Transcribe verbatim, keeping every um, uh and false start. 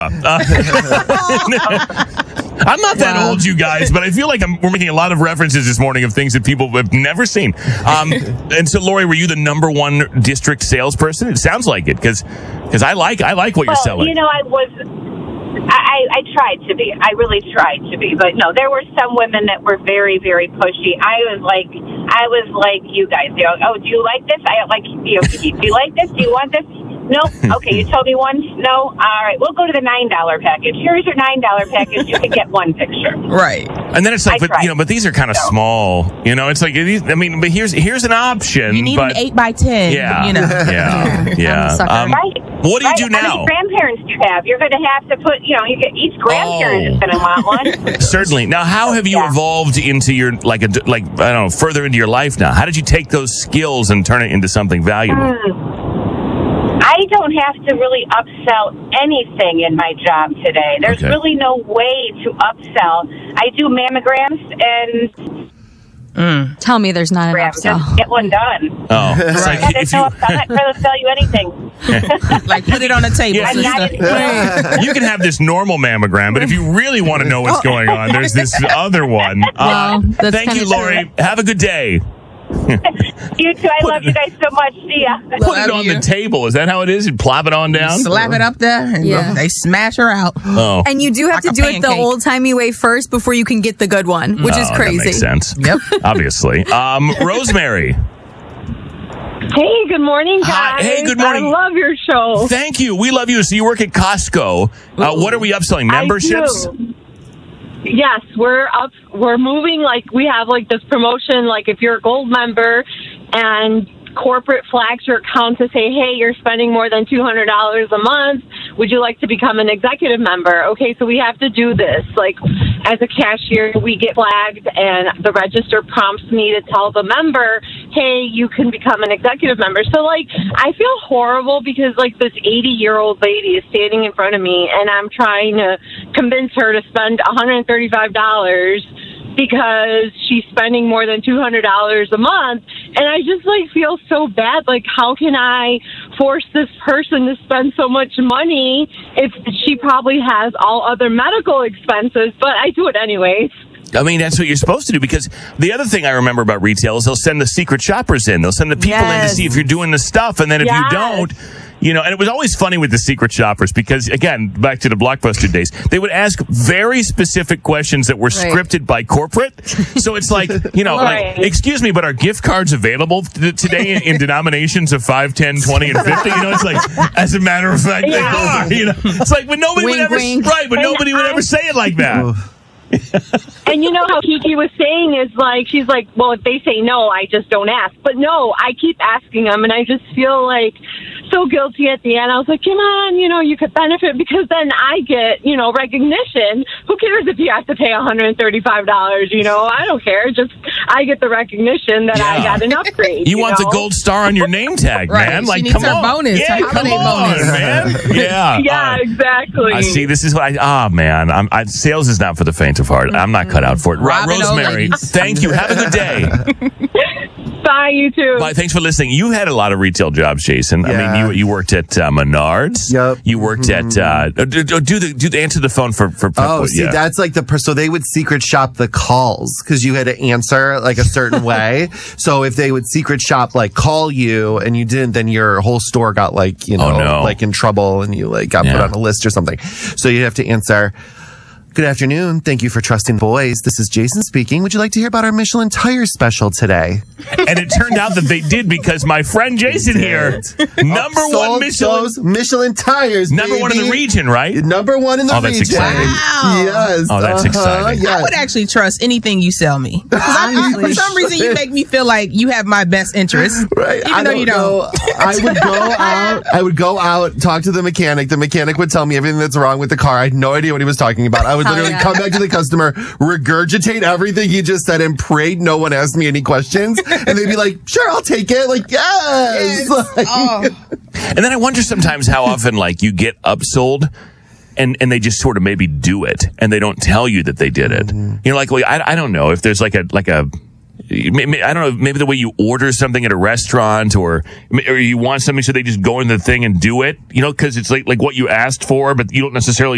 Uh, I'm not that wow. old, you guys, but I feel like I'm, we're making a lot of references this morning of things that people have never seen. Um, and so, Lori, were you the number one district salesperson? It sounds like it, because because I like I like what well, you're selling. You know, I was I, I tried to be. I really tried to be, but no, there were some women that were very, very pushy. I was like, I was like you guys. You know, oh, do you like this? I like you know, do you like this? Do you want this? Nope. Okay, you told me once. No. All right, we'll go to the nine dollar package. Here's your nine dollar package. You can get one picture. Right. And then it's like, but, you know, but these are kind of so. small. You know, it's like, I mean, but here's here's an option. You need but, an eight by ten. Yeah. You know. Yeah. Yeah. Um, right. What do you right. do now? How many grandparents do you have? You're going to have to put, you know, you get, each grandparent oh. is going to want one. Certainly. Now, how have you yeah. evolved into your, like, a, like I don't know, further into your life now? How did you take those skills and turn it into something valuable? Mm. I don't have to really upsell anything in my job today. There's okay. really no way to upsell. I do mammograms and... Mm. Tell me there's not an upsell. Just get one done. Oh, it's right. like yeah, if no you... upsell. I'm not trying to sell you anything. Like, put it on the table. Yeah, not you can have this normal mammogram, but if you really want to know what's going on, there's this other one. Uh, well, thank you, Lori. True. Have a good day. You too. I love you guys so much. See ya. Put it on the table. Is that how it is? You plop it on down? You slap it up there, and yeah. they smash her out. Oh. And you do have like to do it the old-timey way first before you can get the good one, which oh, is crazy. That makes sense. Yep. Obviously. Um, Rosemary. Hey, good morning, guys. Hi. Hey, good morning. I love your show. Thank you. We love you. So you work at Costco. Uh, what are we upselling? Memberships? I do. Yes, we're up. We're moving. Like, we have like this promotion. Like, if you're a gold member and corporate flags your account to say, hey, you're spending more than two hundred dollars a month, would you like to become an executive member? Okay, so we have to do this. Like, as a cashier, we get flagged, and the register prompts me to tell the member, hey, you can become an executive member. So, like, I feel horrible because, like, this eighty-year-old lady is standing in front of me, and I'm trying to convince her to spend one hundred thirty-five dollars because she's spending more than two hundred dollars a month. And I just, like, feel so bad. Like, how can I force this person to spend so much money if she probably has all other medical expenses? But I do it anyways. I mean, that's what you're supposed to do, because the other thing I remember about retail is they'll send the secret shoppers in. They'll send the people yes. in to see if you're doing the stuff. And then if yes. you don't, you know, and it was always funny with the secret shoppers because, again, back to the Blockbuster days, they would ask very specific questions that were right. scripted by corporate. So it's like, you know, right. like, excuse me, but are gift cards available t- today in, in denominations of five, ten, twenty, and fifty? You know, it's like, as a matter of fact, yeah. they are. You know, it's like, but nobody wink, would ever, wink. right, but and nobody would I, ever say it like that. And you know how Kiki was saying is like, she's like, well, if they say no, I just don't ask. But no, I keep asking them, and I just feel like so guilty at the end. I was like, come on, you know, you could benefit because then I get, you know, recognition. Who cares if you have to pay one hundred thirty-five dollars? You know, I don't care. Just I get the recognition that yeah. I got an upgrade. You, you want know? the gold star on your name tag, right. man. She Like, needs come her on. bonus, Yeah, her come holiday on, bonus. man. Yeah. Yeah, uh, exactly. I see. This is what I, ah, oh, man. I'm, I, sales is not for the faint of heart. I'm not cut out for it. Robin Rosemary, Owens. thank you. Have a good day. Bye, you too. Bye. Thanks for listening. You had a lot of retail jobs, Jason. Yeah. I mean, you you worked at uh, Menards. Yep. You worked mm-hmm. at uh, do, do the do the answer the phone for for. Oh, for, see, yeah. that's like the per- so they would secret shop the calls because you had to answer like a certain way. So if they would secret shop like call you and you didn't, then your whole store got like you know oh, no. like in trouble and you like got yeah. put on a list or something. So you have to answer. Good afternoon. Thank you for trusting boys. This is Jason speaking. Would you like to hear about our Michelin tire special today? And it turned out that they did because my friend Jason here, number one Michelin, Michelin tires, number baby. one in the region, right? Number one in the oh, that's region. Exciting. Wow. Yes. Oh, that's uh-huh, exciting. yes. I would actually trust anything you sell me. I, for some reason, you make me feel like you have my best interest, right? Even I though don't you know. don't. I would go out. I would go out, talk to the mechanic. The mechanic would tell me everything that's wrong with the car. I had no idea what he was talking about. I would Oh, literally yeah. come back to the customer, regurgitate everything he just said, and prayed no one asked me any questions. And they'd be like, "Sure, I'll take it." Like, yes. Yes. Like, Oh. And then I wonder sometimes how often like you get upsold. And and they just sort of maybe do it, and they don't tell you that they did it. Mm-hmm. You know, like well, I I don't know if there's like a like a I don't know maybe the way you order something at a restaurant or or you want something so they just go in the thing and do it. You know, because it's like like what you asked for, but you don't necessarily